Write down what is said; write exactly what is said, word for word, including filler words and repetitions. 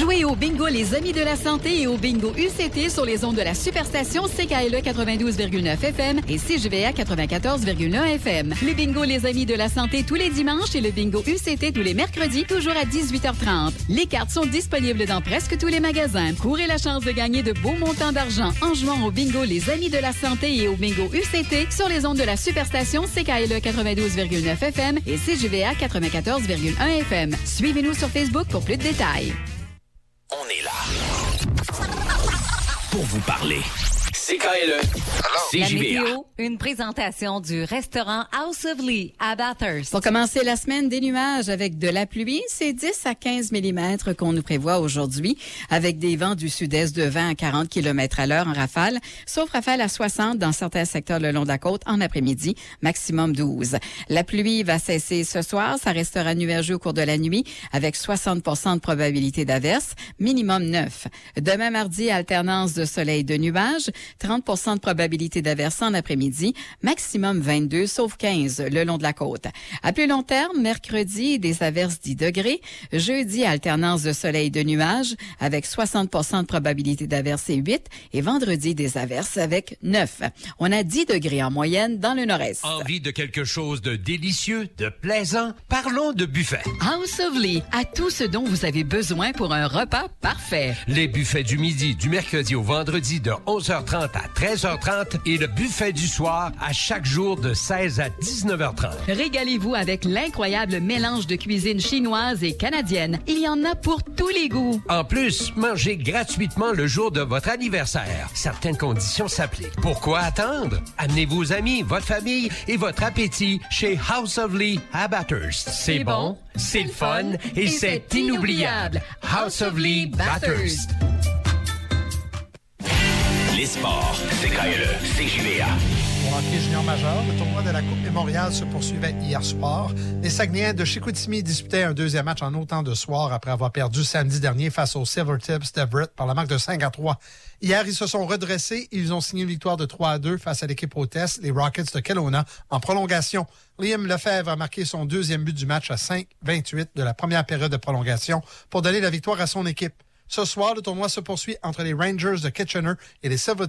Jouez au bingo Les Amis de la Santé et au bingo U C T sur les ondes de la Superstation C K L E quatre-vingt-douze virgule neuf F M et C J V A quatre-vingt-quatorze virgule un F M. Le bingo Les Amis de la Santé tous les dimanches et le bingo U C T tous les mercredis, toujours à dix-huit heures trente. Les cartes sont disponibles dans presque tous les magasins. Courez la chance de gagner de beaux montants d'argent en jouant au bingo Les Amis de la Santé et au bingo U C T sur les ondes de la Superstation C K L E quatre-vingt-douze virgule neuf F M et C J V A quatre-vingt-quatorze virgule un F M. Suivez-nous sur Facebook pour plus de détails. On est là pour vous parler. C K L E, C J V A. La météo, une présentation du restaurant House of Lee à Bathurst. Pour commencer la semaine, des nuages avec de la pluie. C'est dix à quinze millimètres qu'on nous prévoit aujourd'hui, avec des vents du sud-est de vingt à quarante kilomètres à l'heure en rafale, sauf rafale à soixante dans certains secteurs le long de la côte en après-midi, maximum douze. La pluie va cesser ce soir. Ça restera nuageux au cours de la nuit, avec soixante pour cent de probabilité d'averse, minimum neuf. Demain mardi, alternance de soleil et de nuages, trente pour cent de probabilité d'averse en après-midi, maximum vingt-deux, sauf quinze le long de la côte. À plus long terme, mercredi, des averses dix degrés. Jeudi, alternance de soleil et de nuages avec soixante pour cent de probabilité d'averse et huit. Et vendredi, des averses avec neuf. On a dix degrés en moyenne dans le nord-est. Envie de quelque chose de délicieux, de plaisant? Parlons de buffet. House of Lee a tout ce dont vous avez besoin pour un repas parfait. Les buffets du midi, du mercredi au vendredi de onze heures trente à treize heures trente et le buffet du soir à chaque jour de seize à dix-neuf heures trente. Régalez-vous avec l'incroyable mélange de cuisine chinoise et canadienne. Il y en a pour tous les goûts. En plus, mangez gratuitement le jour de votre anniversaire. Certaines conditions s'appliquent. Pourquoi attendre? Amenez vos amis, votre famille et votre appétit chez House of Lee à Bathurst. C'est, c'est bon, c'est le fun et, et c'est inoubliable. House of Lee Bathurst. Les sports, C K L E, C J V A. Au hockey junior majeur, le tournoi de la Coupe Mémorial se poursuivait hier soir. Les Saguenayens de Chicoutimi disputaient un deuxième match en autant de soir après avoir perdu samedi dernier face aux Silvertips d'Everett par la marque de cinq à trois. Hier, ils se sont redressés et ils ont signé une victoire de trois à deux face à l'équipe hôtesse, les Rockets de Kelowna, en prolongation. Liam Lefebvre a marqué son deuxième but du match à cinq vingt-huit de la première période de prolongation pour donner la victoire à son équipe. Ce soir, le tournoi se poursuit entre les Rangers de Kitchener et les Silvertips